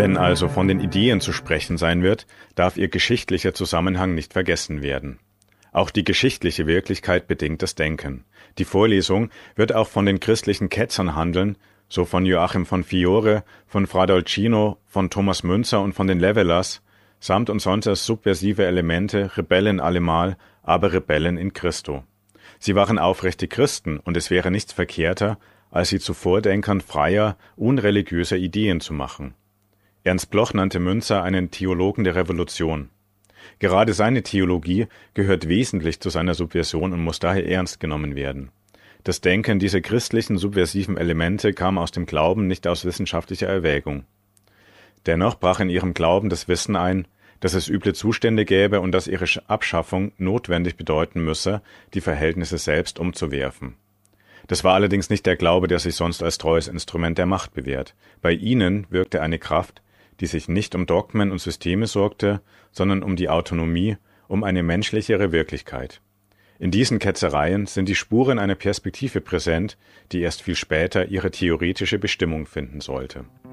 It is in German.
Wenn also von den Ideen zu sprechen sein wird, darf ihr geschichtlicher Zusammenhang nicht vergessen werden. Auch die geschichtliche Wirklichkeit bedingt das Denken. Die Vorlesung wird auch von den christlichen Ketzern handeln, so von Joachim von Fiore, von Fradolcino, von Thomas Münzer und von den Levelers, samt und sonst als subversive Elemente, Rebellen allemal, aber Rebellen in Christo. Sie waren aufrechte Christen, und es wäre nichts verkehrter, als sie zu Vordenkern freier, unreligiöser Ideen zu machen. Ernst Bloch nannte Münzer einen Theologen der Revolution. Gerade seine Theologie gehört wesentlich zu seiner Subversion und muss daher ernst genommen werden. Das Denken dieser christlichen subversiven Elemente kam aus dem Glauben, nicht aus wissenschaftlicher Erwägung. Dennoch brach in ihrem Glauben das Wissen ein, dass es üble Zustände gäbe und dass ihre Abschaffung notwendig bedeuten müsse, die Verhältnisse selbst umzuwerfen. Das war allerdings nicht der Glaube, der sich sonst als treues Instrument der Macht bewährt. Bei ihnen wirkte eine Kraft, die sich nicht um Dogmen und Systeme sorgte, sondern um die Autonomie, um eine menschlichere Wirklichkeit. In diesen Ketzereien sind die Spuren einer Perspektive präsent, die erst viel später ihre theoretische Bestimmung finden sollte.